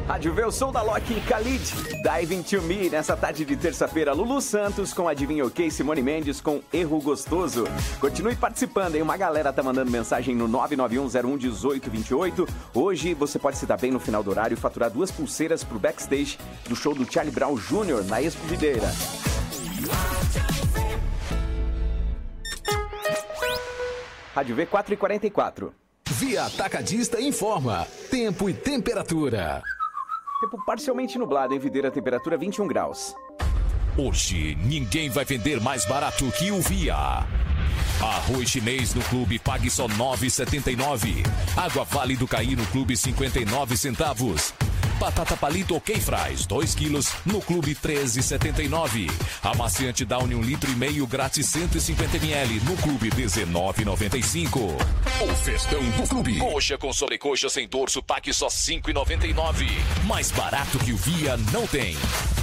Rádio Vê, o som da Loki e Khalid, Dive Into Me, nessa tarde de terça-feira, Lulu Santos com Adivinha OK, Simone Mendes com Erro Gostoso. Continue participando, hein? Uma galera tá mandando mensagem no 991011828. Hoje você pode se dar bem no final do horário e faturar 2 pulseiras pro backstage do show do Charlie Brown Jr. na Expo Videira. Rádio V 4h44. Via Atacadista informa. Tempo e temperatura. Tempo parcialmente nublado em Videira, temperatura 21 graus. Hoje, ninguém vai vender mais barato que o Via. Arroz chinês no clube pague só R$ 9,79. Água Vale do Caí no clube 59 centavos. Batata palito OK Fries, 2 quilos, no clube 13,79. Amaciante Downy 1,5 litro grátis 150 ml, no clube 19,95. O festão do clube. Coxa com sobrecoxa sem dorso, pague só 5,99. Mais barato que o Via não tem.